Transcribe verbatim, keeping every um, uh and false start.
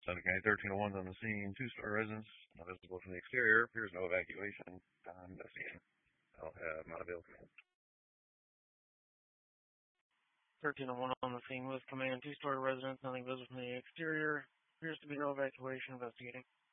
Suffolk County thirteen oh one's on the scene. Two-story residence, not visible from the exterior. Appears no evacuation. Time investigating. I'll have not available. thirteen oh one on the scene with command. Two-story residence, nothing visible from the exterior. Appears to be no evacuation. Investigating.